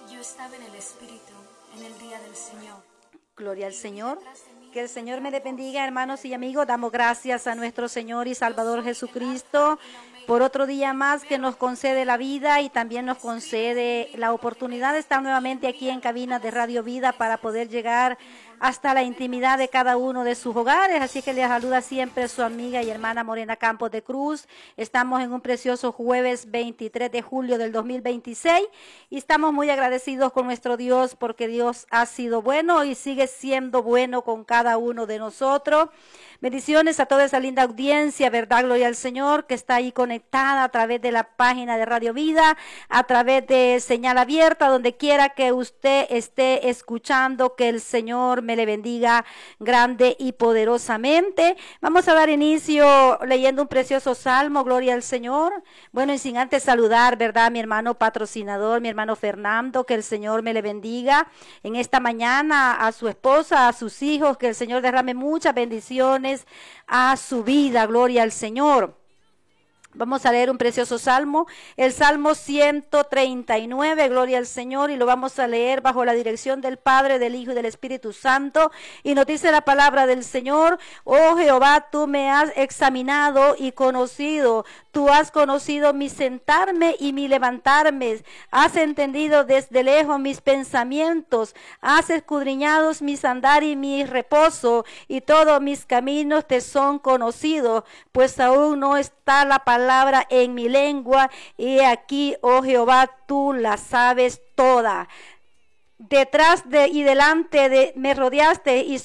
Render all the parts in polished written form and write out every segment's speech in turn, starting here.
Yo estaba en el Espíritu en el día del Señor. Gloria al Señor. Que el Señor me les bendiga, hermanos y amigos. Damos gracias a nuestro Señor y Salvador Jesucristo por otro día más que nos concede la vida y también nos concede la oportunidad de estar nuevamente aquí en cabina de Radio Vida para poder llegar hasta la intimidad de cada uno de sus hogares. Así que les saluda siempre su amiga y hermana Morena Campos de Cruz. Estamos en un precioso jueves 23 de julio del 2026 y estamos muy agradecidos con nuestro Dios porque Dios ha sido bueno y sigue siendo bueno con cada uno de nosotros. Bendiciones a toda esa linda audiencia, ¿verdad? Gloria al Señor, que está ahí conectada a través de la página de Radio Vida, a través de señal abierta, donde quiera que usted esté escuchando, que el Señor me le bendiga grande y poderosamente. Vamos a dar inicio leyendo un precioso salmo, gloria al Señor. Bueno, y sin antes saludar, ¿verdad? Mi hermano patrocinador, mi hermano Fernando, que el Señor me le bendiga en esta mañana, a su esposa, a sus hijos, que el Señor derrame muchas bendiciones a su vida, gloria al Señor. Vamos a leer un precioso salmo, el Salmo 139, gloria al Señor, y lo vamos a leer bajo la dirección del Padre, del Hijo y del Espíritu Santo. Y nos dice la palabra del Señor: oh Jehová, tú me has examinado y conocido, tú has conocido mi sentarme y mi levantarme, has entendido desde lejos mis pensamientos, has escudriñado mis andar y mi reposo, y todos mis caminos te son conocidos, pues aún no está la palabra en mi lengua, y aquí, oh Jehová, tú la sabes toda. Detrás de y delante de me rodeaste, y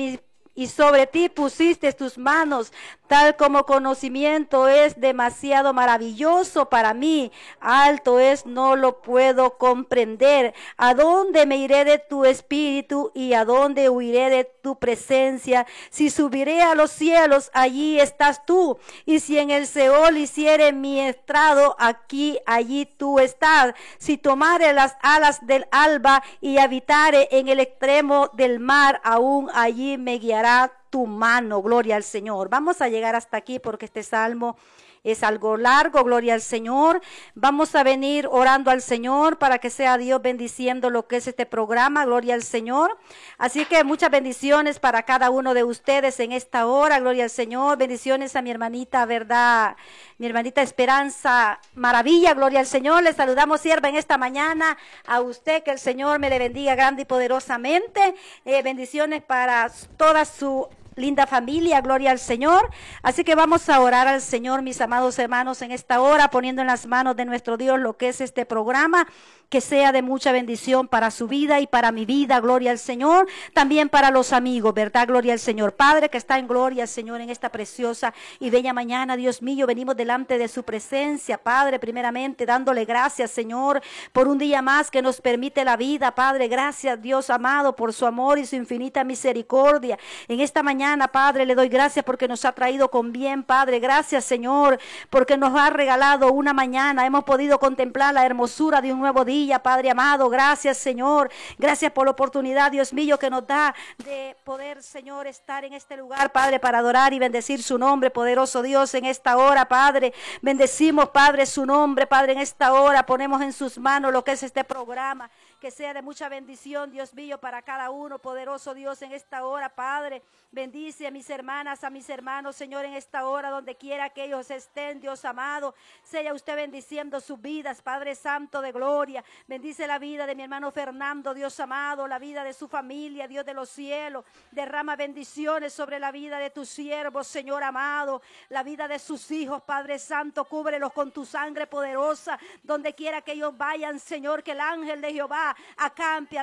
sobre ti pusiste tus manos, tal como conocimiento es demasiado maravilloso para mí, alto es, no lo puedo comprender. ¿A dónde me iré de tu espíritu y a dónde huiré de tu presencia? Si subiré a los cielos, allí estás tú, y si en el Seol hiciere mi estrado, allí tú estás. Si tomare las alas del alba y habitare en el extremo del mar, aún allí me guiará tu mano. Gloria al Señor. Vamos a llegar hasta aquí porque este salmo es algo largo, gloria al Señor. Vamos a venir orando al Señor para que sea Dios bendiciendo lo que es este programa, gloria al Señor. Así que muchas bendiciones para cada uno de ustedes en esta hora, gloria al Señor. Bendiciones a mi hermanita, ¿verdad? Mi hermanita Esperanza Maravilla, gloria al Señor. Le saludamos, sierva, en esta mañana a usted, que el Señor me le bendiga grande y poderosamente. Bendiciones para toda su linda familia, gloria al Señor. Así que vamos a orar al Señor, mis amados hermanos, en esta hora, poniendo en las manos de nuestro Dios lo que es este programa, que sea de mucha bendición para su vida y para mi vida, gloria al Señor, también para los amigos, ¿verdad? Gloria al Señor. Padre que está en gloria, Señor, en esta preciosa y bella mañana, Dios mío, venimos delante de su presencia, Padre, primeramente dándole gracias, Señor, por un día más que nos permite la vida, Padre. Gracias, Dios amado, por su amor y su infinita misericordia. En esta mañana, Padre, le doy gracias porque nos ha traído con bien, Padre. Gracias, Señor, porque nos ha regalado una mañana. Hemos podido contemplar la hermosura de un nuevo día, Padre amado. Gracias, Señor. Gracias por la oportunidad, Dios mío, que nos da de poder, Señor, estar en este lugar, Padre, para adorar y bendecir su nombre, poderoso Dios, en esta hora, Padre. Bendecimos, Padre, su nombre, Padre, en esta hora. Ponemos en sus manos lo que es este programa, que sea de mucha bendición, Dios mío, para cada uno, poderoso Dios, en esta hora, Padre. Bendice a mis hermanas, a mis hermanos, Señor, en esta hora, donde quiera que ellos estén, Dios amado. Sea usted bendiciendo sus vidas, Padre Santo de gloria. Bendice la vida de mi hermano Fernando, Dios amado, la vida de su familia, Dios de los cielos. Derrama bendiciones sobre la vida de tus siervos, Señor amado. La vida de sus hijos, Padre Santo, cúbrelos con tu sangre poderosa. Donde quiera que ellos vayan, Señor, que el ángel de Jehová acampe